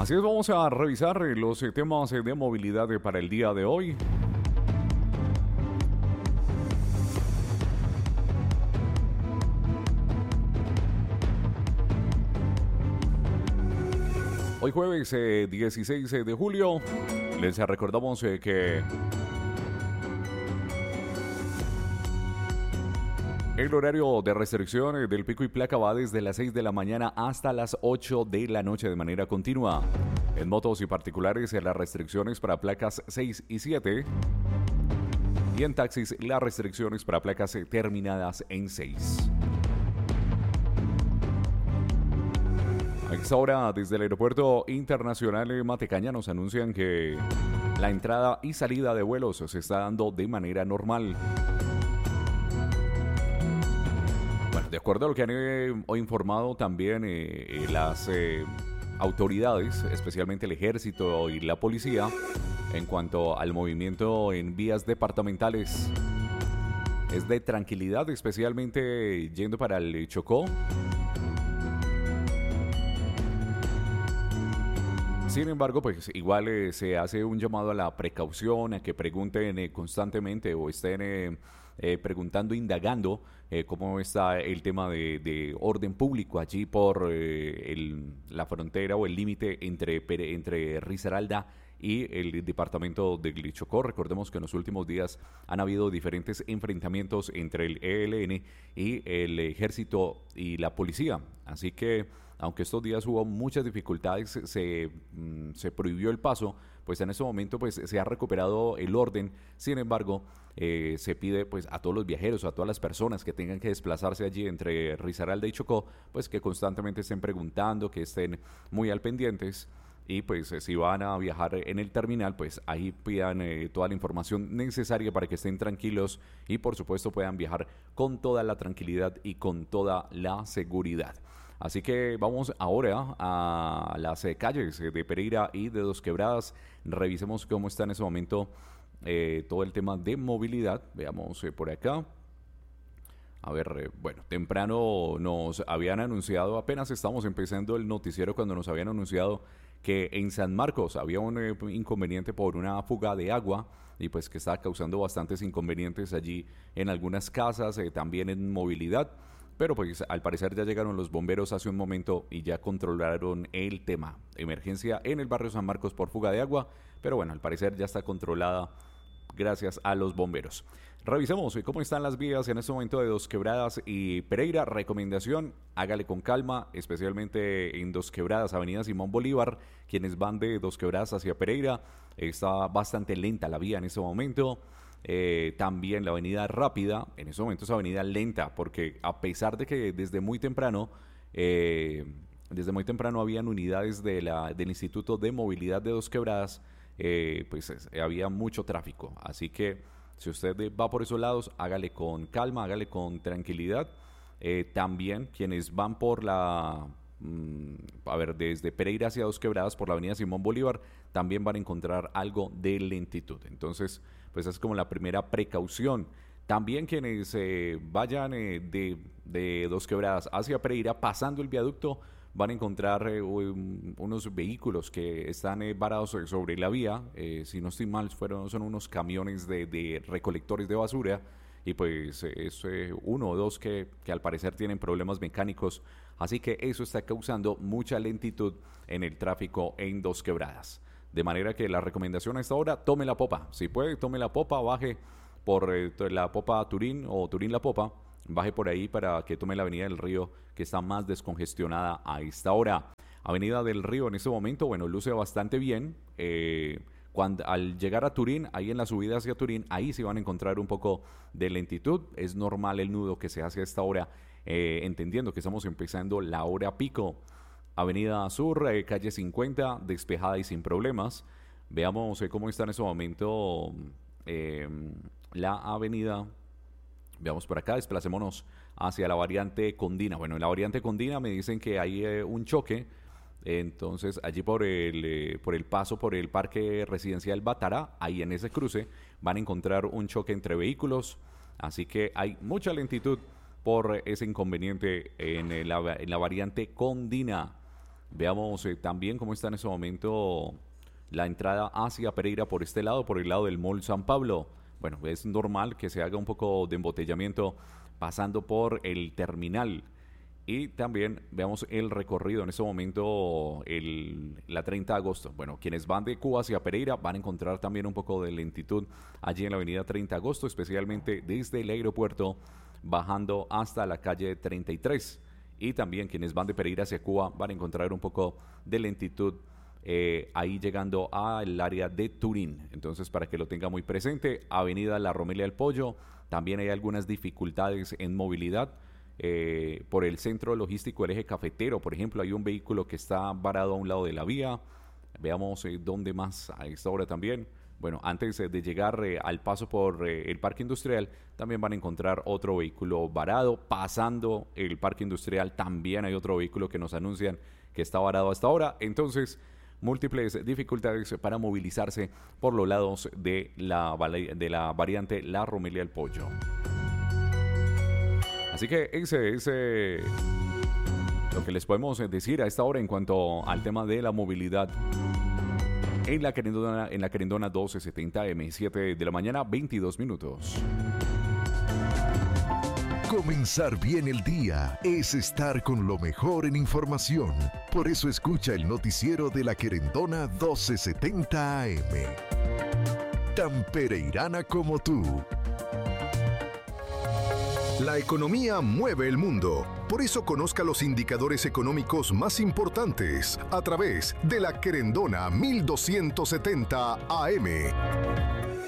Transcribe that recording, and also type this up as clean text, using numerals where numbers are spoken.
Así es, vamos a revisar los temas de movilidad para el día de hoy. Hoy jueves 16 de julio, les recordamos que el horario de restricción del pico y placa va desde las 6 de la mañana hasta las 8 de la noche de manera continua. En motos y particulares, las restricciones para placas 6 y 7. Y en taxis, las restricciones para placas terminadas en 6. A esta hora, desde el Aeropuerto Internacional Matecaña, nos anuncian que la entrada y salida de vuelos se está dando de manera normal. De acuerdo a lo que han informado también las autoridades, especialmente el ejército y la policía, en cuanto al movimiento en vías departamentales, es de tranquilidad, especialmente yendo para el Chocó. Sin embargo, pues igual se hace un llamado a la precaución, a que pregunten constantemente o estén preguntando, indagando cómo está el tema de orden público allí por la frontera o el límite entre Risaralda y el departamento de Chocó. Recordemos que en los últimos días han habido diferentes enfrentamientos entre el ELN y el ejército y la policía. Así que, aunque estos días hubo muchas dificultades, se prohibió el paso, pues en ese momento pues se ha recuperado el orden. Sin embargo, se pide pues a todos los viajeros, a todas las personas que tengan que desplazarse allí entre Risaralda y Chocó, pues que constantemente estén preguntando, que estén muy al pendientes. Y pues si van a viajar en el terminal, pues ahí pidan toda la información necesaria para que estén tranquilos y por supuesto puedan viajar con toda la tranquilidad y con toda la seguridad. Así que vamos ahora a las calles de Pereira y de Dos Quebradas. Revisemos cómo está en ese momento todo el tema de movilidad. Veamos por acá. A ver, bueno, temprano nos habían anunciado, apenas estamos empezando el noticiero cuando nos habían anunciado que en San Marcos había un inconveniente por una fuga de agua y pues que estaba causando bastantes inconvenientes allí en algunas casas, también en movilidad. Pero pues al parecer ya llegaron los bomberos hace un momento y ya controlaron el tema. Emergencia en el barrio San Marcos por fuga de agua, pero bueno, al parecer ya está controlada gracias a los bomberos. Revisemos cómo están las vías en este momento de Dos Quebradas y Pereira. Recomendación, hágale con calma, especialmente en Dos Quebradas, Avenida Simón Bolívar. Quienes van de Dos Quebradas hacia Pereira, está bastante lenta la vía en este momento. También la avenida Rápida, en este momento es avenida lenta, porque a pesar de que desde muy temprano habían unidades del Instituto de Movilidad de Dos Quebradas, pues había mucho tráfico. Así que si usted va por esos lados, hágale con calma, hágale con tranquilidad. También quienes van por desde Pereira hacia Dos Quebradas por la avenida Simón Bolívar, también van a encontrar algo de lentitud. Entonces, pues es como la primera precaución. También quienes vayan de Dos Quebradas hacia Pereira, pasando el viaducto, van a encontrar unos vehículos que están varados sobre la vía. Si no estoy mal, son unos camiones de recolectores de basura. Y pues es uno o dos que al parecer tienen problemas mecánicos. Así que eso está causando mucha lentitud en el tráfico en Dos Quebradas. De manera que la recomendación a esta hora, tome la popa. Si puede, tome la popa, baje por la popa Turín o Turín La Popa. Baje por ahí para que tome la Avenida del Río, que está más descongestionada a esta hora. Avenida del Río en este momento, bueno, luce bastante bien. Al llegar a Turín, ahí en la subida hacia Turín, ahí se van a encontrar un poco de lentitud. Es normal el nudo que se hace a esta hora, entendiendo que estamos empezando la hora pico. Avenida Sur, calle 50, despejada y sin problemas. Veamos cómo está en este momento la avenida. Veamos por acá, desplacémonos hacia la variante Condina. Bueno, en la variante Condina me dicen que hay un choque. Entonces, allí por el paso por el Parque Residencial Batará, ahí en ese cruce, van a encontrar un choque entre vehículos. Así que hay mucha lentitud por ese inconveniente en la variante Condina. Veamos también cómo está en ese momento la entrada hacia Pereira por este lado, por el lado del Mall San Pablo. Bueno, es normal que se haga un poco de embotellamiento pasando por el terminal. Y también veamos el recorrido en este momento, la 30 de agosto. Bueno, quienes van de Cuba hacia Pereira van a encontrar también un poco de lentitud allí en la avenida 30 de agosto, especialmente desde el aeropuerto bajando hasta la calle 33. Y también quienes van de Pereira hacia Cuba van a encontrar un poco de lentitud ahí llegando al área de Turín. Entonces, para que lo tenga muy presente, avenida La Romelia del Pollo, también hay algunas dificultades en movilidad. Por el centro logístico, el eje cafetero, por ejemplo, hay un vehículo que está varado a un lado de la vía. Veamos dónde más a esta hora también. Bueno, antes de llegar al paso por el parque industrial, también van a encontrar otro vehículo varado. Pasando el parque industrial, también hay otro vehículo que nos anuncian que está varado hasta ahora. Entonces, múltiples dificultades para movilizarse por los lados de la variante La Romelia del Pollo. Así que ese es lo que les podemos decir a esta hora en cuanto al tema de la movilidad en la Querendona 1270 AM, 7 de la mañana, 22 minutos. Comenzar bien el día es estar con lo mejor en información. Por eso escucha el noticiero de la Querendona 1270 AM. Tan pereirana como tú. La economía mueve el mundo. Por eso conozca los indicadores económicos más importantes a través de la Querendona 1270 AM.